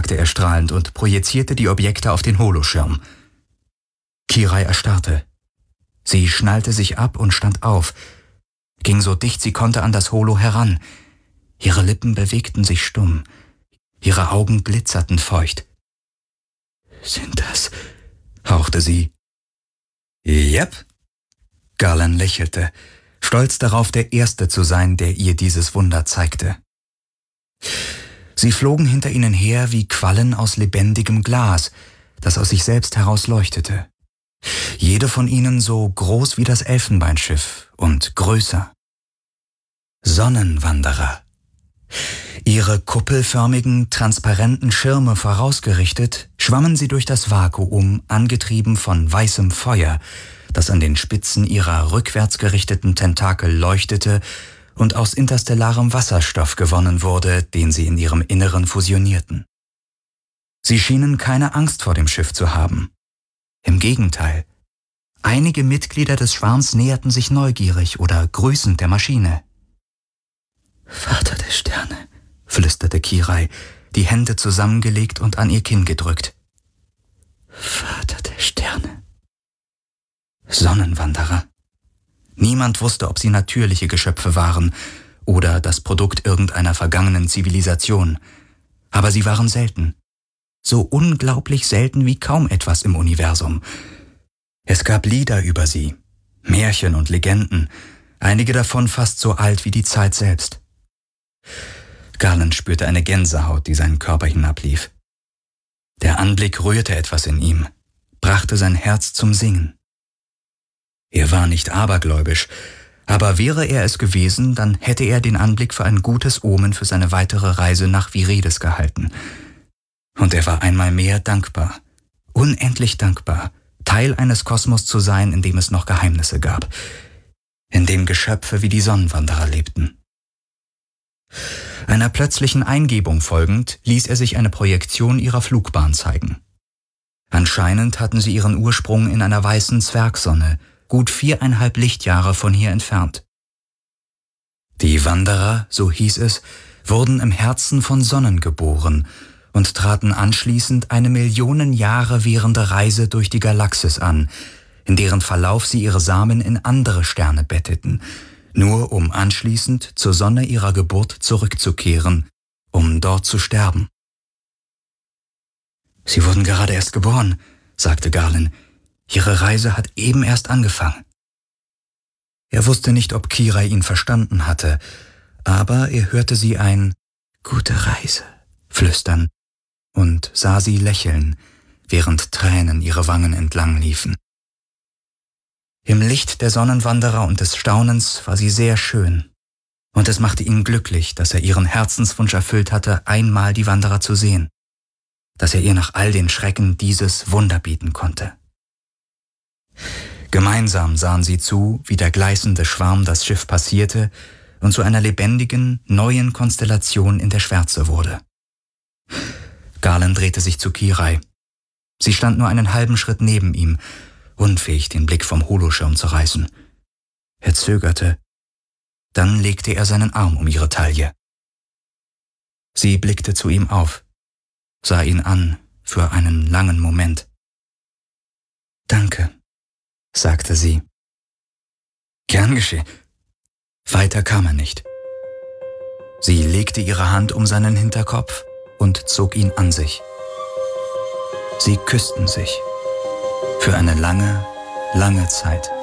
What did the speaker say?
sagte er strahlend und projizierte die Objekte auf den Holoschirm. Kirai erstarrte. Sie schnallte sich ab und stand auf, ging so dicht sie konnte an das Holo heran. Ihre Lippen bewegten sich stumm, ihre Augen glitzerten feucht. »Sind das?« hauchte sie. »Jep«, Garland lächelte, stolz darauf, der Erste zu sein, der ihr dieses Wunder zeigte. Sie flogen hinter ihnen her wie Quallen aus lebendigem Glas, das aus sich selbst heraus leuchtete. Jede von ihnen so groß wie das Elfenbeinschiff und größer. Sonnenwanderer. Ihre kuppelförmigen, transparenten Schirme vorausgerichtet, schwammen sie durch das Vakuum, angetrieben von weißem Feuer, das an den Spitzen ihrer rückwärts gerichteten Tentakel leuchtete und aus interstellarem Wasserstoff gewonnen wurde, den sie in ihrem Inneren fusionierten. Sie schienen keine Angst vor dem Schiff zu haben. Im Gegenteil. Einige Mitglieder des Schwarms näherten sich neugierig oder grüßend der Maschine. »Vater der Sterne«, flüsterte Kirai, die Hände zusammengelegt und an ihr Kinn gedrückt. »Vater der Sterne.« Sonnenwanderer. Niemand wusste, ob sie natürliche Geschöpfe waren oder das Produkt irgendeiner vergangenen Zivilisation. Aber sie waren selten. So unglaublich selten wie kaum etwas im Universum. Es gab Lieder über sie, Märchen und Legenden, einige davon fast so alt wie die Zeit selbst. Garland spürte eine Gänsehaut, die seinen Körper hinablief. Der Anblick rührte etwas in ihm, brachte sein Herz zum Singen. Er war nicht abergläubisch, aber wäre er es gewesen, dann hätte er den Anblick für ein gutes Omen für seine weitere Reise nach Viredes gehalten. Und er war einmal mehr dankbar, unendlich dankbar, Teil eines Kosmos zu sein, in dem es noch Geheimnisse gab, in dem Geschöpfe wie die Sonnenwanderer lebten. Einer plötzlichen Eingebung folgend ließ er sich eine Projektion ihrer Flugbahn zeigen. Anscheinend hatten sie ihren Ursprung in einer weißen Zwergsonne, gut 4,5 Lichtjahre von hier entfernt. Die Wanderer, so hieß es, wurden im Herzen von Sonnen geboren und traten anschließend eine Millionen Jahre währende Reise durch die Galaxis an, in deren Verlauf sie ihre Samen in andere Sterne betteten, nur um anschließend zur Sonne ihrer Geburt zurückzukehren, um dort zu sterben. »Sie wurden gerade erst geboren«, sagte Garland. »Ihre Reise hat eben erst angefangen.« Er wusste nicht, ob Kirai ihn verstanden hatte, aber er hörte sie ein »Gute Reise« flüstern und sah sie lächeln, während Tränen ihre Wangen entlang liefen. Im Licht der Sonnenwanderer und des Staunens war sie sehr schön, und es machte ihn glücklich, dass er ihren Herzenswunsch erfüllt hatte, einmal die Wanderer zu sehen, dass er ihr nach all den Schrecken dieses Wunder bieten konnte. Gemeinsam sahen sie zu, wie der gleißende Schwarm das Schiff passierte und zu einer lebendigen, neuen Konstellation in der Schwärze wurde. Garland drehte sich zu Kirai. Sie stand nur einen halben Schritt neben ihm, unfähig, den Blick vom Holoschirm zu reißen. Er zögerte. Dann legte er seinen Arm um ihre Taille. Sie blickte zu ihm auf, sah ihn an für einen langen Moment. »Danke«, sagte sie. »Gern geschehen.« Weiter kam er nicht. Sie legte ihre Hand um seinen Hinterkopf und zog ihn an sich. Sie küssten sich. Für eine lange, lange Zeit.